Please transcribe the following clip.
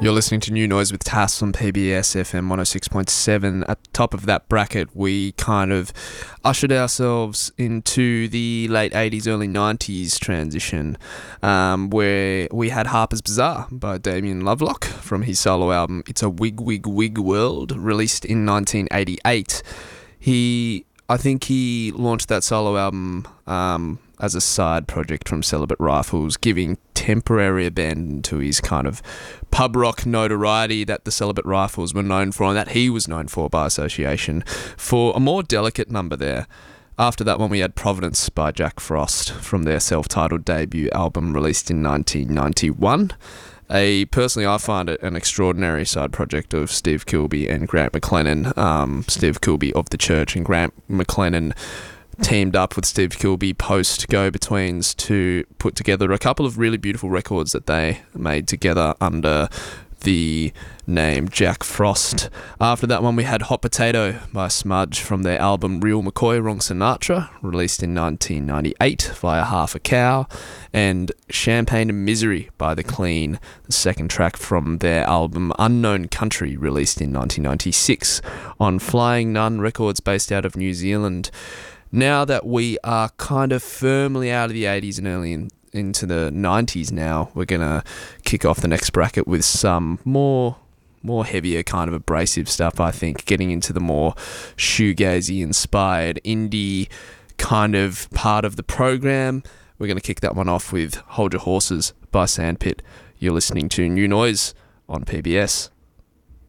You're listening to New Noise with Tass on PBS FM 106.7. At the top of that bracket, we kind of ushered ourselves into the late 80s, early 90s transition, where we had Harper's Bazaar by Damien Lovelock from his solo album It's a Wig Wig Wig World, released in 1988. I think he launched that solo album as a side project from Celibate Rifles, giving temporary abandon to his kind of pub rock notoriety that the Celibate Rifles were known for, and that he was known for by association, for a more delicate number there. After that one, we had Providence by Jack Frost from their self-titled debut album released in 1991. Personally, I find it an extraordinary side project of Steve Kilbey and Grant McLennan. Steve Kilbey of The Church and Grant McLennan teamed up with Steve Kilbey post Go-Betweens to put together a couple of really beautiful records that they made together under the name Jack Frost. After that one, we had Hot Potato by Smudge from their album Real McCoy, Wrong Sinatra, released in 1998 via Half a Cow, and Champagne and Misery by The Clean, the second track from their album Unknown Country, released in 1996 on Flying Nun Records based out of New Zealand. Now that we are kind of firmly out of the 80s and early into the 90s now, we're going to kick off the next bracket with some more heavier kind of abrasive stuff, I think, getting into the more shoegazy inspired indie kind of part of the program. We're going to kick that one off with Hold Your Horses by Sandpit. You're listening to New Noise on PBS.